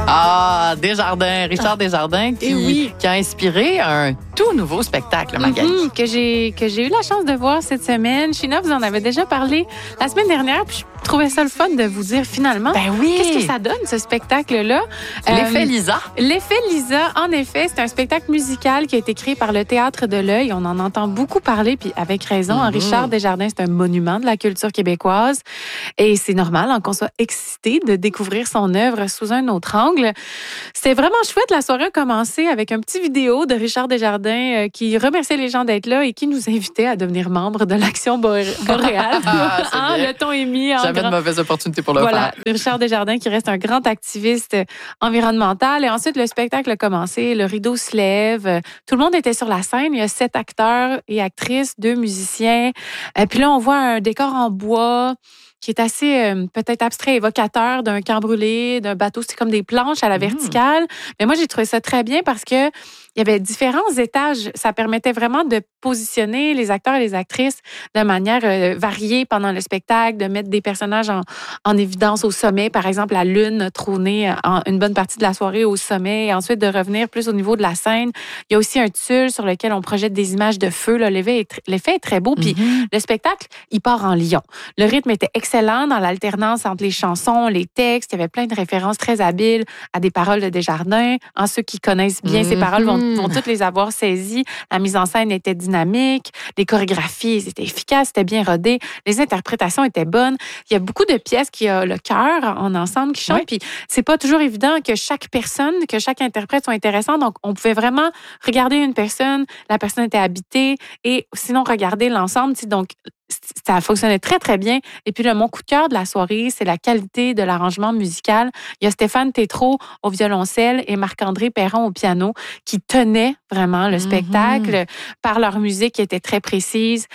Ah, Desjardins, Richard Desjardins qui a inspiré un tout nouveau spectacle, Magali. Que j'ai eu la chance de voir cette semaine. China, vous en avez déjà parlé la semaine dernière, puis je trouvais ça le fun de vous dire finalement. Ben oui. Qu'est-ce que ça donne, ce spectacle-là? L'effet Lisa. L'effet Lisa, en effet, c'est un spectacle musical qui a été créé par le Théâtre de l'Œil. On en entend beaucoup parler, puis avec raison. Richard Desjardins, c'est un monument de la culture québécoise. Et c'est normal qu'on soit excité de découvrir son œuvre sous un autre angle. C'était vraiment chouette. La soirée a commencé avec un petit vidéo de Richard Desjardins qui remerciait les gens d'être là et qui nous invitait à devenir membre de l'Action boréale. Le ton est mis. Jamais de mauvaise opportunité pour le faire. Richard Desjardins qui reste un grand activiste environnemental. Et ensuite, le spectacle a commencé. Le rideau se lève. Tout le monde était sur la scène. Il y a 7 acteurs et actrices, 2 musiciens. Puis là, on voit un décor en bois qui est assez peut-être abstrait, évocateur d'un camp brûlé, d'un bateau. C'est comme des planches à la verticale. Mais moi, j'ai trouvé ça très bien parce que il y avait différents étages. Ça permettait vraiment de positionner les acteurs et les actrices de manière variée pendant le spectacle, de mettre des personnages en évidence au sommet. Par exemple, la lune trônait une bonne partie de la soirée au sommet et ensuite de revenir plus au niveau de la scène. Il y a aussi un tulle sur lequel on projette des images de feu. Là. L'effet est très beau. Puis le spectacle, il part en lion. Le rythme était excellent dans l'alternance entre les chansons, les textes. Il y avait plein de références très habiles à des paroles de Desjardins. En ceux qui connaissent bien ces paroles vont toutes les avoir saisies. La mise en scène était dynamique. Les chorégraphies étaient efficaces, c'était bien rodé. Les interprétations étaient bonnes. Il y a beaucoup de pièces qui ont le cœur en ensemble qui chantent. Puis c'est pas toujours évident que chaque personne, que chaque interprète soit intéressant. Donc, on pouvait vraiment regarder une personne, la personne était habitée et sinon regarder l'ensemble. Donc, ça fonctionnait très, très bien. Et puis, mon coup de cœur de la soirée, c'est la qualité de l'arrangement musical. Il y a Stéphane Tétrault au violoncelle et Marc-André Perron au piano qui tenaient vraiment le spectacle par leur musique qui était très précise,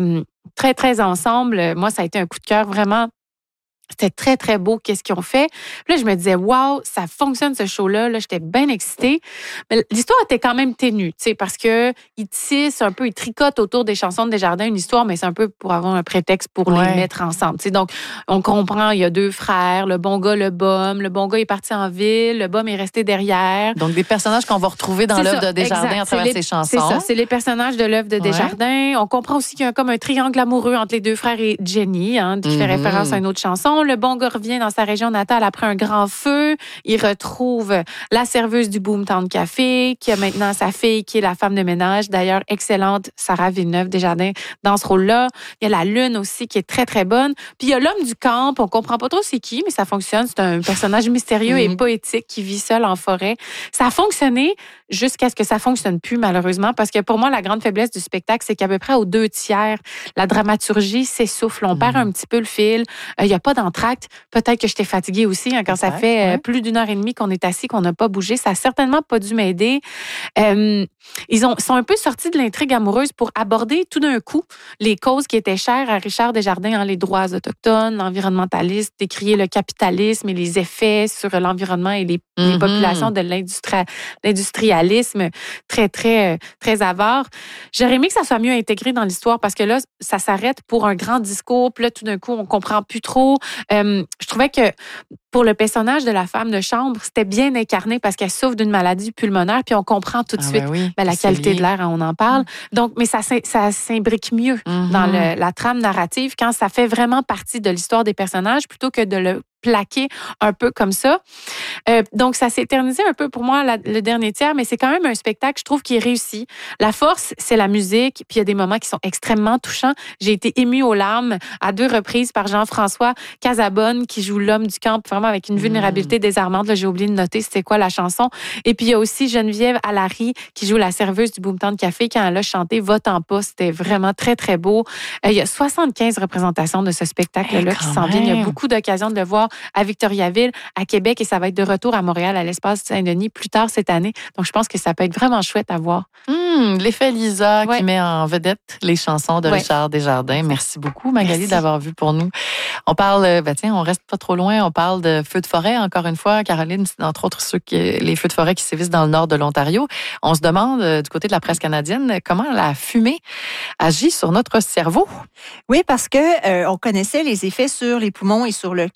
très, très ensemble. Moi, ça a été un coup de cœur vraiment. C'était très, très beau, qu'est-ce qu'ils ont fait. Puis là, je me disais, wow, ça fonctionne ce show-là. Là, j'étais bien excitée. Mais l'histoire était quand même ténue, tu sais, parce que ils tissent un peu, ils tricotent autour des chansons de Desjardins une histoire, mais c'est un peu pour avoir un prétexte pour les mettre ensemble. Tu sais, donc, on comprend, il y a 2 frères, le bon gars, le bum. Le bon gars est parti en ville, le bum est resté derrière. Donc, des personnages qu'on va retrouver dans l'œuvre de Desjardins à travers ses chansons. C'est ça, c'est les personnages de l'œuvre de Desjardins. On comprend aussi qu'il y a comme un triangle amoureux entre les 2 frères et Jenny, qui fait référence à une autre chanson. Le bon gars revient dans sa région natale après un grand feu. Il retrouve la serveuse du Boomtown Café, qui a maintenant sa fille, qui est la femme de ménage. D'ailleurs, excellente, Sarah Villeneuve Desjardins, dans ce rôle-là. Il y a la lune aussi, qui est très, très bonne. Puis il y a l'homme du camp. On comprend pas trop c'est qui, mais ça fonctionne. C'est un personnage mystérieux et poétique qui vit seul en forêt. Ça a fonctionné jusqu'à ce que ça fonctionne plus, malheureusement, parce que pour moi, la grande faiblesse du spectacle, c'est qu'à peu près aux 2/3, la dramaturgie s'essouffle. On perd un petit peu le fil. Il y a pas d'entracte. Peut-être que j'étais fatiguée aussi quand ça fait plus d'1h30 qu'on est assis, qu'on n'a pas bougé. Ça n'a certainement pas dû m'aider. Ils sont un peu sortis de l'intrigue amoureuse pour aborder tout d'un coup les causes qui étaient chères à Richard Desjardins, les droits autochtones, l'environnementaliste, décrier le capitalisme et les effets sur l'environnement et les populations de l'industrialisme très, très, très avare. J'aurais aimé que ça soit mieux intégré dans l'histoire parce que là, ça s'arrête pour un grand discours. Puis là, tout d'un coup, on comprend plus trop. Je trouvais que pour le personnage de la femme de chambre, c'était bien incarné parce qu'elle souffre d'une maladie pulmonaire, puis on comprend tout de suite la qualité de l'air, on en parle. Donc, mais ça s'imbrique mieux dans la trame narrative quand ça fait vraiment partie de l'histoire des personnages plutôt que de le plaqué un peu comme ça. Donc, ça s'est éternisé un peu pour moi le dernier tiers, mais c'est quand même un spectacle, je trouve, qui est réussi. La force, c'est la musique, puis il y a des moments qui sont extrêmement touchants. J'ai été émue aux larmes à 2 reprises par Jean-François Casabonne, qui joue l'homme du camp, vraiment avec une vulnérabilité désarmante. Là, j'ai oublié de noter c'était quoi la chanson. Et puis, il y a aussi Geneviève Allary, qui joue la serveuse du Boomtown Café, quand elle a chanté « Va-t'en pas ». C'était vraiment très, très beau. Il y a 75 représentations de ce spectacle-là qui s'en viennent. Il y a beaucoup d'occasions de le voir à Victoriaville, à Québec, et ça va être de retour à Montréal, à l'Espace Saint-Denis, plus tard cette année. Donc, je pense que ça peut être vraiment chouette à voir. L'effet Lisa qui met en vedette les chansons de Richard Desjardins. Merci beaucoup, Magali, d'avoir vu pour nous. On parle, on reste pas trop loin, on parle de feux de forêt, encore une fois. Caroline, c'est entre autres les feux de forêt qui sévissent dans le nord de l'Ontario. On se demande, du côté de la presse canadienne, comment la fumée agit sur notre cerveau. Oui, parce que on connaissait les effets sur les poumons et sur le cœur,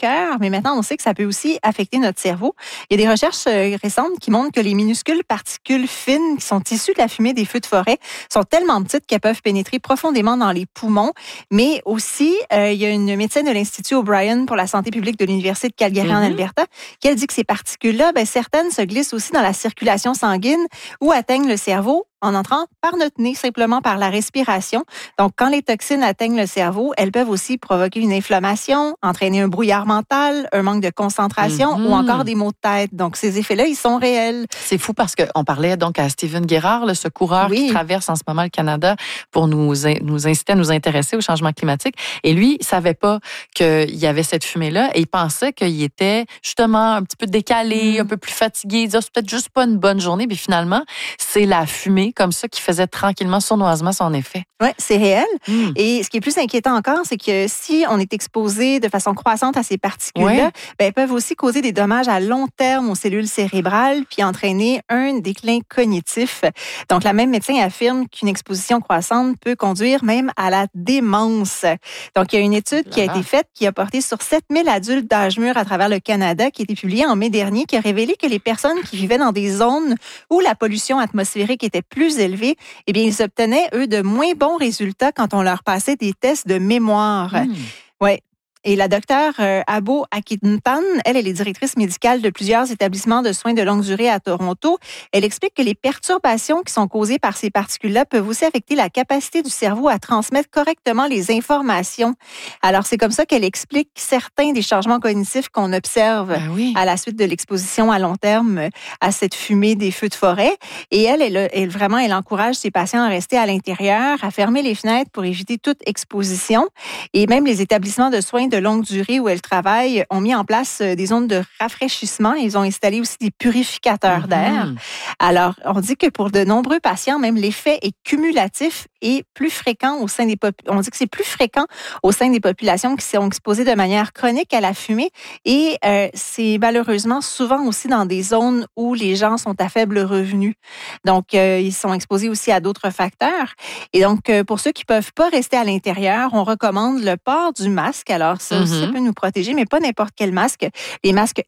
mais maintenant, on sait que ça peut aussi affecter notre cerveau. Il y a des recherches récentes qui montrent que les minuscules particules fines qui sont issues de la fumée des feux de forêt sont tellement petites qu'elles peuvent pénétrer profondément dans les poumons. Mais aussi, il y a une médecin de l'Institut O'Brien pour la santé publique de l'Université de Calgary en Alberta qui a dit que ces particules-là, certaines se glissent aussi dans la circulation sanguine ou atteignent le cerveau en entrant par notre nez, simplement par la respiration. Donc, quand les toxines atteignent le cerveau, elles peuvent aussi provoquer une inflammation, entraîner un brouillard mental, un manque de concentration ou encore des maux de tête. Donc, ces effets-là, ils sont réels. C'est fou parce qu'on parlait donc à Steven Guérard, ce coureur qui traverse en ce moment le Canada pour nous inciter à nous intéresser au changement climatique. Et lui, il savait pas qu'il y avait cette fumée-là et il pensait qu'il était justement un petit peu décalé, un peu plus fatigué. Il disait, c'est peut-être juste pas une bonne journée. Mais finalement, c'est la fumée comme ça qui faisait tranquillement, sournoisement son effet. Oui, c'est réel. Et ce qui est plus inquiétant encore, c'est que si on est exposé de façon croissante à ces particules-là, elles peuvent aussi causer des dommages à long terme aux cellules cérébrales puis entraîner un déclin cognitif. Donc, la même médecin affirme qu'une exposition croissante peut conduire même à la démence. Donc, il y a une étude qui a été faite qui a porté sur 7000 adultes d'âge mûr à travers le Canada qui a été publiée en mai dernier qui a révélé que les personnes qui vivaient dans des zones où la pollution atmosphérique était plus élevée, eh bien, ils obtenaient, eux, de moins bons résultats quand on leur passait des tests de mémoire. Ouais. Et la docteure Abo Akintan, elle est directrice médicale de plusieurs établissements de soins de longue durée à Toronto. Elle explique que les perturbations qui sont causées par ces particules-là peuvent aussi affecter la capacité du cerveau à transmettre correctement les informations. Alors, c'est comme ça qu'elle explique certains des changements cognitifs qu'on observe à la suite de l'exposition à long terme à cette fumée des feux de forêt. Et elle encourage ses patients à rester à l'intérieur, à fermer les fenêtres pour éviter toute exposition. Et même les établissements de soins de longue durée où elle travaille ont mis en place des zones de rafraîchissement. Ils ont installé aussi des purificateurs d'air. Alors, on dit que pour de nombreux patients, même l'effet est cumulatif et plus fréquent au sein des on dit que c'est plus fréquent au sein des populations qui sont exposées de manière chronique à la fumée et c'est malheureusement souvent aussi dans des zones où les gens sont à faible revenu. Donc, ils sont exposés aussi à d'autres facteurs. Et donc, pour ceux qui ne peuvent pas rester à l'intérieur, on recommande le port du masque. Alors, ça aussi, ça peut nous protéger, mais pas n'importe quel masque. Les masques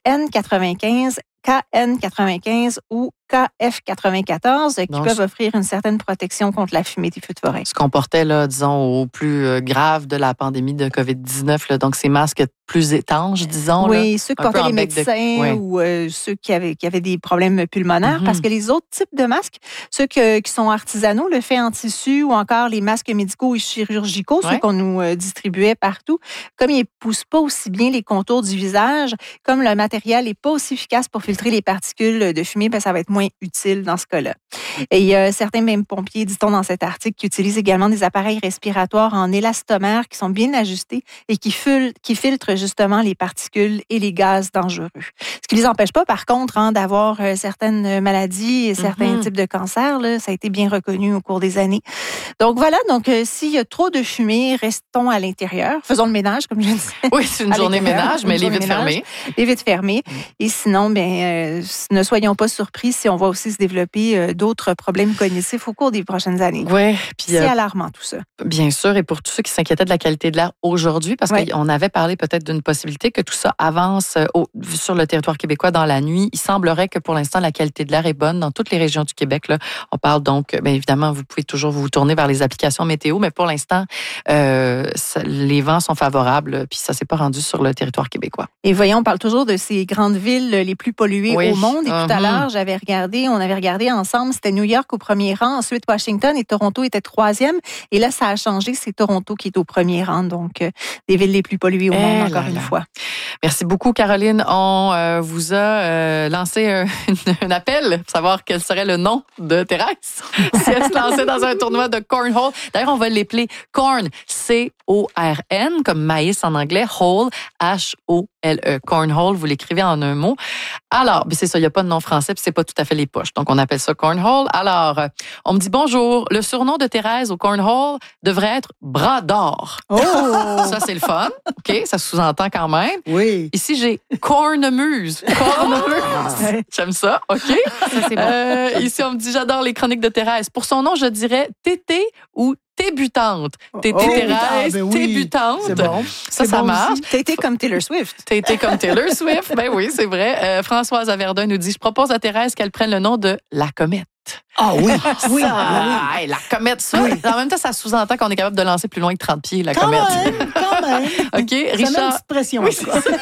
N95, KN95 ou KF94 qui peuvent offrir une certaine protection contre la fumée des feux de forêt. Ce qu'on portait, là, disons, au plus grave de la pandémie de COVID-19, là, donc ces masques plus étanches, disons. Oui, là, ceux que portaient les médecins ou ceux qui avaient des problèmes pulmonaires, parce que les autres types de masques, ceux qui sont artisanaux, le fait en tissu ou encore les masques médicaux et chirurgicaux, ceux qu'on nous distribuait partout, comme ils ne poussent pas aussi bien les contours du visage, comme le matériel n'est pas aussi efficace pour filtrer les particules de fumée, ça va être moins utile dans ce cas-là. Et il y a certains même pompiers, dit-on dans cet article, qui utilisent également des appareils respiratoires en élastomère qui sont bien ajustés et qui filtrent justement les particules et les gaz dangereux. Ce qui ne les empêche pas, par contre, d'avoir certaines maladies et certains types de cancers. Là, ça a été bien reconnu au cours des années. Donc voilà, s'il y a trop de fumée, restons à l'intérieur. Faisons le ménage, comme je disais. Oui, c'est une journée ménage, mais les vitres fermées. Les vitres fermées. Et sinon, ne soyons pas surpris si on va aussi se développer d'autres problèmes cognitifs au cours des prochaines années. Oui. C'est alarmant tout ça. Bien sûr, et pour tous ceux qui s'inquiétaient de la qualité de l'air aujourd'hui, parce qu'on avait parlé peut-être d'une possibilité que tout ça avance sur le territoire québécois dans la nuit. Il semblerait que pour l'instant, la qualité de l'air est bonne dans toutes les régions du Québec. Là. On parle donc, bien évidemment, vous pouvez toujours vous tourner vers les applications météo, mais pour l'instant, les vents sont favorables, puis ça ne s'est pas rendu sur le territoire québécois. Et voyons, on parle toujours de ces grandes villes les plus polluées au monde. Et tout à l'heure, on avait regardé ensemble, c'était New York au premier rang, ensuite Washington et Toronto était troisième. Et là, ça a changé, c'est Toronto qui est au premier rang, donc des villes les plus polluées au monde, encore une fois. Merci beaucoup, Caroline. On vous a lancé un appel pour savoir quel serait le nom de Thérèse si elle se lançait dans un tournoi de cornhole. D'ailleurs, on va l'appeler corn, C-O-R-N, comme maïs en anglais, hole, H-O-L-E. Cornhole, vous l'écrivez en un mot. Alors, c'est ça, il n'y a pas de nom français, puis c'est pas tout à fait les poches. Donc, on appelle ça cornhole. Alors, on me dit bonjour. Le surnom de Thérèse au cornhole devrait être bras d'or. Oh! Ça, c'est le fun. OK, ça sous-entend quand même. Oui. Ici, j'ai cornemuse. Cornemuse. J'aime ça. OK. Ça, c'est bon. Ici, on me dit j'adore les chroniques de Thérèse. Pour son nom, je dirais Tété ou T'ébutante. Thérèse, t'ébutante. C'est bon. Ça marche. T'étais comme Taylor Swift. T'étais comme Taylor Swift. Ben oui, c'est vrai. Françoise Averdun nous dit, je propose à Thérèse qu'elle prenne le nom de la comète. Ah oui, oui. La comète, ça. Oui. En même temps, ça sous-entend qu'on est capable de lancer plus loin que 30 pieds, la comète. Quand même. OK, Richard. Ça met une petite pression. Oui,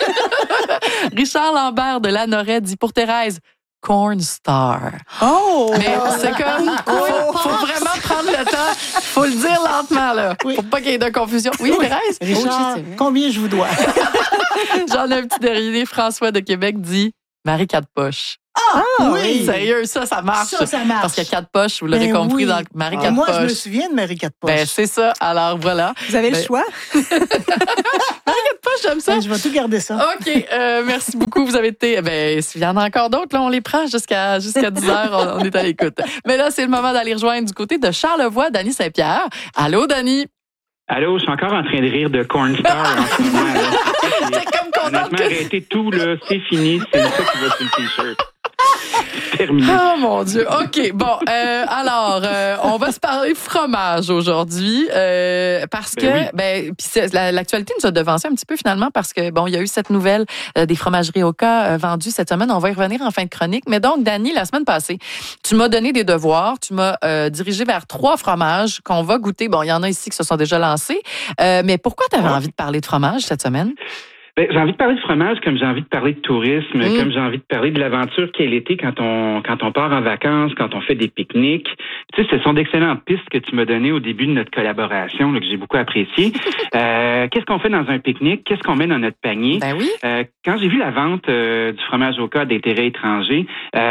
Richard Lambert de Lanoret dit, pour Thérèse, Corn Star. Oh! Mais c'est comme, faut vraiment prendre le temps. Faut le dire lentement, là. Oui. Pour pas qu'il y ait de confusion. Oui, Thérèse? Richard, combien je vous dois? J'en ai un petit dernier. François de Québec dit Marie Quatre-Poches. Ah, oui! Sérieux, ça marche. Ça marche. Parce qu'il y a 4 poches, vous l'aurez compris, dans Marie Quatre-Poches. Moi, je me souviens de Marie Quatre-Poches. Ben, c'est ça. Alors, voilà. Vous avez le choix? Marie Quatre-Poches, j'aime ça. Je vais tout garder ça. OK. Merci beaucoup. Vous avez été. Ben, s'il y en a encore d'autres, là, on les prend jusqu'à 10 heures. On est à l'écoute. Mais là, c'est le moment d'aller rejoindre du côté de Charlevoix, Dany Saint-Pierre. Allô, Dany? Allô, je suis encore en train de rire de Corn Star en ce moment. C'est comme qu'on Honnêtement, arrêtez tout, là. C'est fini. C'est ça qui va sur le T-shirt. Terminé. Oh mon Dieu. OK. Bon, alors, on va se parler fromage aujourd'hui parce que, l'actualité nous a devancé un petit peu finalement parce que, bon, il y a eu cette nouvelle des fromageries Oka vendues cette semaine. On va y revenir en fin de chronique. Mais donc, Dany, la semaine passée, tu m'as donné des devoirs. Tu m'as dirigé vers 3 fromages qu'on va goûter. Bon, il y en a ici qui se sont déjà lancés. Mais pourquoi tu avais envie de parler de fromage cette semaine? Ben, j'ai envie de parler de fromage comme j'ai envie de parler de tourisme, comme j'ai envie de parler de l'aventure qu'est l'été quand on part en vacances, quand on fait des pique-niques. Tu sais, ce sont d'excellentes pistes que tu m'as données au début de notre collaboration, là, que j'ai beaucoup apprécié. Qu'est-ce qu'on fait dans un pique-nique? Qu'est-ce qu'on met dans notre panier? Ben oui. Quand j'ai vu la vente du fromage Oka d'intérêt étranger,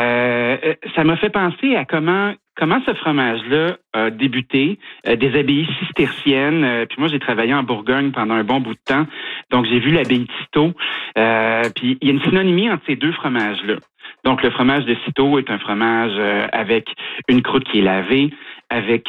ça m'a fait penser à comment ce fromage-là a débuté, des abbayes cisterciennes. Puis moi, j'ai travaillé en Bourgogne pendant un bon bout de temps, donc j'ai vu l'abbaye de Cîteaux. Puis il y a une synonymie entre ces 2 fromages-là. Donc le fromage de Cîteaux est un fromage avec une croûte qui est lavée, avec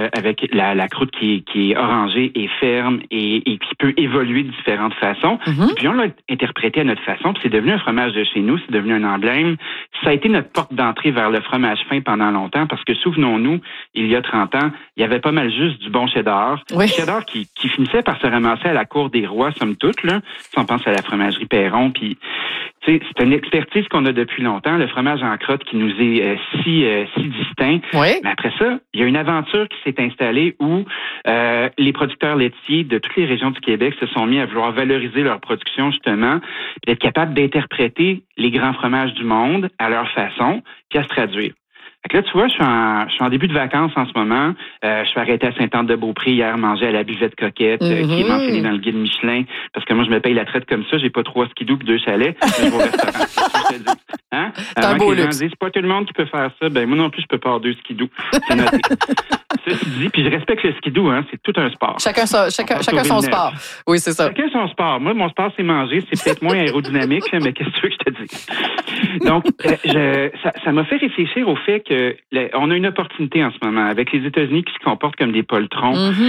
la croûte qui est orangée et ferme et qui peut évoluer de différentes façons. Mm-hmm. Puis on l'a interprété à notre façon, puis c'est devenu un fromage de chez nous, c'est devenu un emblème. Ça a été notre porte d'entrée vers le fromage fin pendant longtemps, parce que souvenons-nous, il y a 30 ans, il y avait pas mal juste du bon cheddar. Oui. Du cheddar qui finissait par se ramasser à la cour des rois, somme toute, là. Si on pense à la fromagerie Perron, puis c'est une expertise qu'on a depuis longtemps, le fromage en crotte qui nous est si distinct. Oui. Mais après ça, il y a une aventure qui s'est installée où les producteurs laitiers de toutes les régions du Québec se sont mis à vouloir valoriser leur production, justement, puis être capables d'interpréter les grands fromages du monde à leur façon, puis à se traduire. Fait que là, tu vois, je suis en début de vacances en ce moment. Je suis arrêté à Sainte-Anne-de-Beaupré hier manger à la buvette Coquette, qui est mentionnée dans le guide Michelin, parce que moi, je me paye la traite comme ça. J'ai pas 3 skidoo puis 2 chalets. Mais je vais au restaurant. C'est ça que je te dis. Hein? C'est un beau luxe. luxe. C'est pas tout le monde qui peut faire ça. Ben, moi non plus, je peux pas avoir 2 skidoo. C'est noté. Ceci dit, puis je respecte le skidoo, hein. C'est tout un sport. Chacun son sport. Oui, c'est ça. Chacun son sport. Moi, mon sport, c'est manger. C'est peut-être moins aérodynamique, mais qu'est-ce que tu veux que je te dise? Donc, ça m'a fait réfléchir au fait que on a une opportunité en ce moment avec les États-Unis qui se comportent comme des poltrons,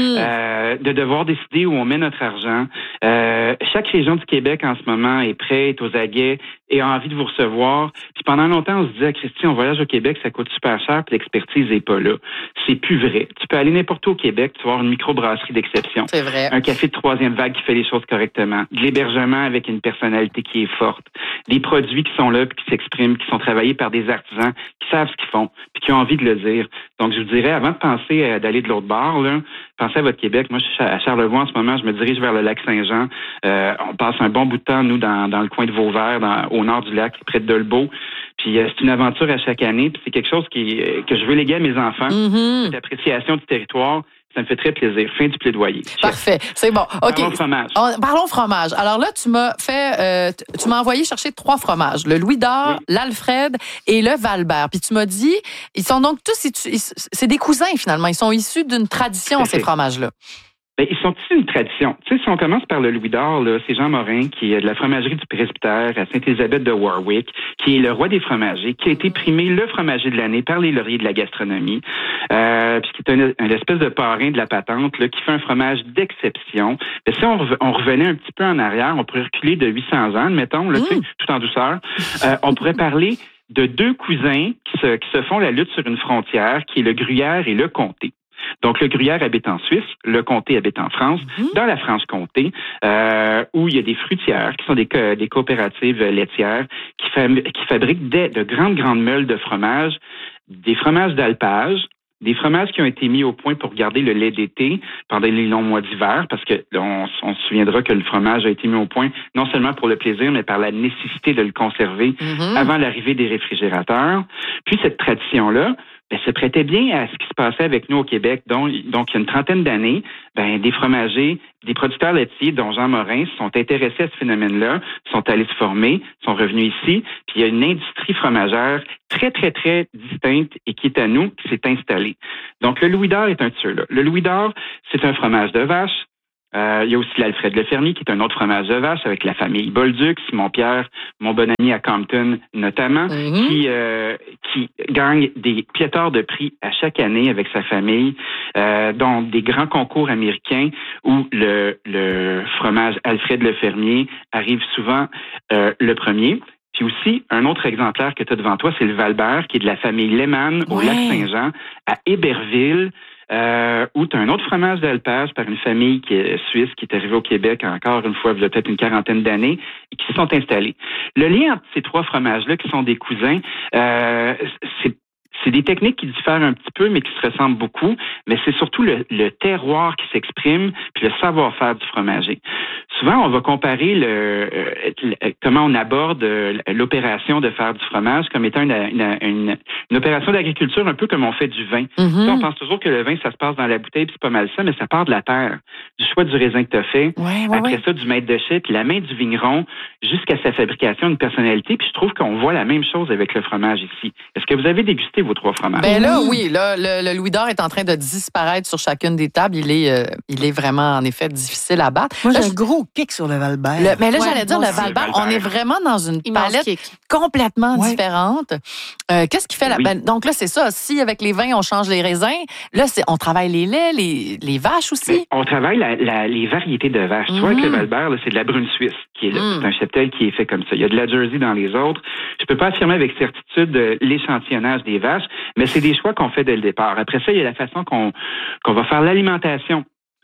de devoir décider où on met notre argent. Chaque région du Québec en ce moment est prête, aux aguets et a envie de vous recevoir. Puis pendant longtemps, on se disait, Christy, on voyage au Québec, ça coûte super cher, puis l'expertise n'est pas là. C'est plus vrai. Tu peux aller n'importe où au Québec, tu vas avoir une microbrasserie d'exception. C'est vrai. Un café de 3e vague qui fait les choses correctement. De l'hébergement avec une personnalité qui est forte. Des produits qui sont là, puis qui s'expriment, qui sont travaillés par des artisans, qui savent ce qu'ils font, puis qui ont envie de le dire. Donc, je vous dirais, avant de penser d'aller de l'autre bord, là, pensez à votre Québec. Moi, je suis à Charlevoix en ce moment, je me dirige vers le lac Saint-Jean. On passe un bon bout de temps, nous, dans le coin de Vauvert, au nord du lac, près de Dolbeau. Puis c'est une aventure à chaque année, puis c'est quelque chose que je veux léguer à mes enfants. Cette appréciation du territoire, ça me fait très plaisir. Fin du plaidoyer. Parfait, c'est bon. OK. Parlons fromage. Parlons fromage. Alors là, tu m'as envoyé chercher 3 fromages, le Louis d'Or, l'Alfred et le Val-Bert. Puis tu m'as dit, ils sont donc tous, c'est des cousins finalement. Ils sont issus d'une tradition, ces fromages-là. Ben, ils sont issus d'une tradition. Tu sais, si on commence par le Louis d'Or, là, c'est Jean Morin, qui est de la fromagerie du Presbytère à Sainte-Élisabeth de Warwick, qui est le roi des fromagers, qui a été primé le fromager de l'année par les lauriers de la gastronomie, puis qui est un espèce de parrain de la patente, là, qui fait un fromage d'exception. Mais si on revenait un petit peu en arrière, on pourrait reculer de 800 ans, admettons, là, tu sais, tout en douceur, on pourrait parler de 2 cousins qui se font la lutte sur une frontière, qui est le gruyère et le comté. Donc, le gruyère habite en Suisse, le comté habite en France, dans la Franche-Comté, où il y a des fruitières qui sont des coopératives laitières qui fabriquent de grandes meules de fromage, des fromages d'alpage, des fromages qui ont été mis au point pour garder le lait d'été pendant les longs mois d'hiver, parce que on se souviendra que le fromage a été mis au point non seulement pour le plaisir, mais par la nécessité de le conserver avant l'arrivée des réfrigérateurs. Puis cette tradition-là, se prêtait bien à ce qui se passait avec nous au Québec. Donc il y a une trentaine d'années, des fromagers, des producteurs laitiers, dont Jean Morin, se sont intéressés à ce phénomène-là, sont allés se former, sont revenus ici. Puis il y a une industrie fromagère très, très, très distincte et qui est à nous, qui s'est installée. Donc le louis d'or est un de ceux-là. Le louis d'or, c'est un fromage de vache. Il y a aussi l'Alfred Lefermier, qui est un autre fromage de vache avec la famille Bolduc, Simon-Pierre, mon bon ami à Compton notamment, qui gagne des pléthores de prix à chaque année avec sa famille, dont des grands concours américains où le fromage Alfred Lefermier arrive souvent le premier. Puis aussi, un autre exemplaire que tu as devant toi, c'est le Val-Bert, qui est de la famille Lehmann au Lac-Saint-Jean, à Héberville, où tu as un autre fromage d'alpage par une famille qui est suisse, qui est arrivée au Québec encore une fois, il y a peut-être une quarantaine d'années, et qui se sont installés. Le lien entre ces trois fromages-là, qui sont des cousins, c'est des techniques qui diffèrent un petit peu, mais qui se ressemblent beaucoup, mais c'est surtout le terroir qui s'exprime, puis le savoir-faire du fromager. Souvent, on va comparer comment on aborde l'opération de faire du fromage comme étant une opération d'agriculture, un peu comme on fait du vin. On pense toujours que le vin, ça se passe dans la bouteille, puis c'est pas mal ça, mais ça part de la terre, du choix du raisin que tu as fait, après ça, du maître de chai, puis la main du vigneron, jusqu'à sa fabrication, une personnalité, puis je trouve qu'on voit la même chose avec le fromage ici. Est-ce que vous avez dégusté vos trois fromages? Oui, le louis d'or est en train de disparaître sur chacune des tables. Il est vraiment, en effet, difficile à battre. Moi, j'ai un gros kick sur le Val-Bert. Mais là, j'allais dire, le Val-Bert, on est vraiment dans une palette complètement différente. Qu'est-ce qui fait la... donc là, c'est ça. Si avec les vins, on change les raisins, là, on travaille les laits, les vaches aussi. On travaille les variétés de vaches. Tu vois, avec le Val-Bert, c'est de la brune suisse qui est là. C'est un cheptel qui est fait comme ça. Il y a de la Jersey dans les autres. Je peux pas affirmer avec certitude l'échantillonnage des vaches, mais c'est des choix qu'on fait dès le départ. Après ça, il y a la façon qu'on va faire l'alimentation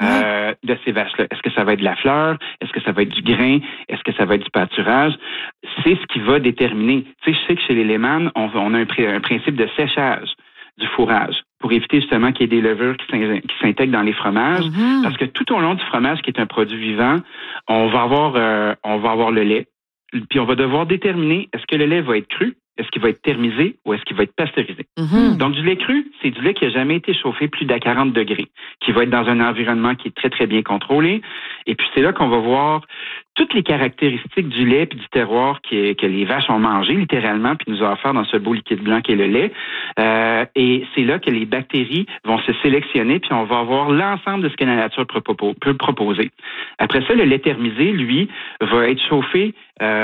de ces vaches-là. Est-ce que ça va être de la fleur? Est-ce que ça va être du grain? Est-ce que ça va être du pâturage? C'est ce qui va déterminer. Tu sais, je sais que chez les Lehmann, on a un principe de séchage du fourrage pour éviter justement qu'il y ait des levures qui s'intègrent dans les fromages. Parce que tout au long du fromage, qui est un produit vivant, on va avoir le lait. Puis on va devoir déterminer, est-ce que le lait va être cru? Est-ce qu'il va être thermisé ou est-ce qu'il va être pasteurisé? Donc, du lait cru, c'est du lait qui n'a jamais été chauffé plus d'à 40 degrés, qui va être dans un environnement qui est très, très bien contrôlé. Et puis, c'est là qu'on va voir toutes les caractéristiques du lait et du terroir que les vaches ont mangé, littéralement, puis nous ont offert dans ce beau liquide blanc qui est le lait. Et c'est là que les bactéries vont se sélectionner, puis on va avoir l'ensemble de ce que la nature peut proposer. Après ça, le lait thermisé, lui, va être chauffé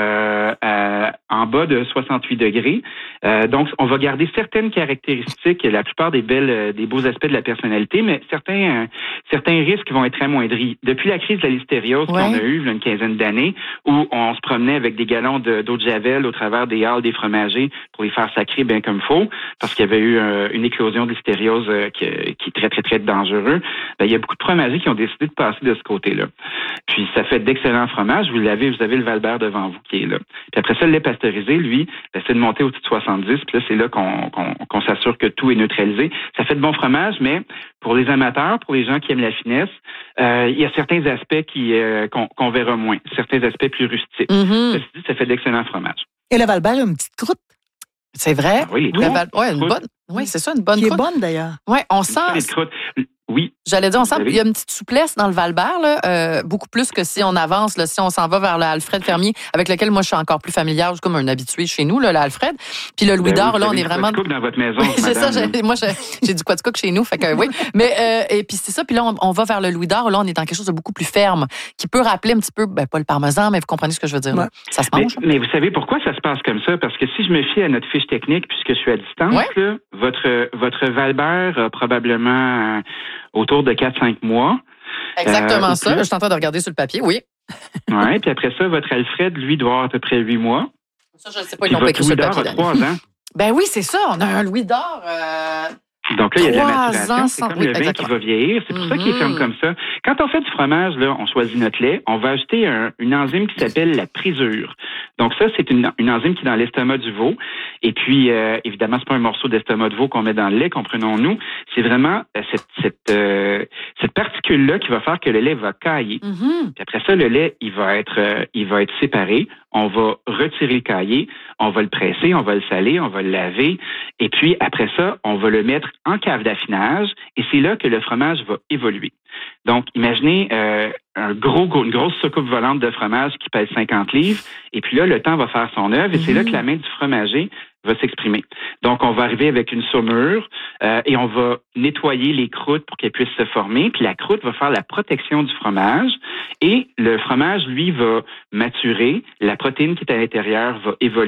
en bas de 68 degrés. Donc, on va garder certaines caractéristiques, la plupart des beaux aspects de la personnalité, mais certains risques vont être amoindris. Depuis la crise de la listériose qu'on a eue il y a une quinzaine d'années, où on se promenait avec des gallons d'eau de javel au travers des halles des fromagers pour les faire sacrer bien comme il faut, parce qu'il y avait eu une éclosion de listériose qui est très, très, très dangereux. Il y a beaucoup de fromagers qui ont décidé de passer de ce côté-là. Puis, ça fait d'excellents fromages. Vous avez le Val-Bert devant vous qui est là. Puis après ça, le lait pasteurisé, lui, c'est de monter au-dessus de 70. Puis là, c'est là qu'on s'assure que tout est neutralisé. Ça fait de bons fromages, mais pour les amateurs, pour les gens qui aiment la finesse, il y a certains aspects qu'on verra moins, certains aspects plus rustiques. Ça fait d'excellents fromages. Et le Val-Bert a une petite croûte. C'est vrai? Oui, une bonne. Oui, c'est ça, une bonne croûte. Qui est bonne, d'ailleurs. Oui, on sent... Oui. J'allais dire, il y a une petite souplesse dans le Val-Bert, là, beaucoup plus que si on avance, là, si on s'en va vers le Alfred Fermier, avec lequel moi je suis encore plus familière, comme un habitué chez nous, là, l'Alfred. Puis le Louis d'Or, là, on est vraiment. Quaticook dans votre maison. C'est ça, moi j'ai du Quaticook chez nous, fait que oui. Mais et puis c'est ça, puis là on va vers le Louis d'Or, là on est dans quelque chose de beaucoup plus ferme, qui peut rappeler un petit peu, pas le parmesan, mais vous comprenez ce que je veux dire. Là. Ça se mange. Mais vous savez pourquoi ça se passe comme ça? Parce que si je me fie à notre fiche technique, puisque je suis à distance, là, votre Val-Bert a probablement autour de 4-5 mois. Exactement ça. Je suis en train de regarder sur le papier, oui. Oui, puis après ça, votre Alfred, lui, doit avoir à peu près 8 mois. Ça, je ne sais pas, ils l'ont pas écrit sur le papier. Votre Louis d'Or a 3 ans. Ben oui, c'est ça. On a un Louis d'Or. Donc là, il y a de la maturation. C'est comme le vin qui va vieillir. C'est pour ça qu'il est ferme comme ça. Quand on fait du fromage, là, on choisit notre lait. On va ajouter une enzyme qui s'appelle la présure. Donc ça, c'est une enzyme qui est dans l'estomac du veau. Et puis, évidemment, c'est pas un morceau d'estomac de veau qu'on met dans le lait, comprenons-nous. C'est vraiment cette particule-là qui va faire que le lait va cailler. Puis après ça, le lait, il va être séparé. On va retirer le caillé, on va le presser, on va le saler, on va le laver. Et puis, après ça, on va le mettre en cave d'affinage. Et c'est là que le fromage va évoluer. Donc, imaginez une grosse soucoupe volante de fromage qui pèse 50 livres. Et puis là, le temps va faire son œuvre. Et c'est là que la main du fromager va s'exprimer. Donc, on va arriver avec une saumure et on va nettoyer les croûtes pour qu'elles puissent se former. Puis la croûte va faire la protection du fromage et le fromage, lui, va maturer. La protéine qui est à l'intérieur va évoluer.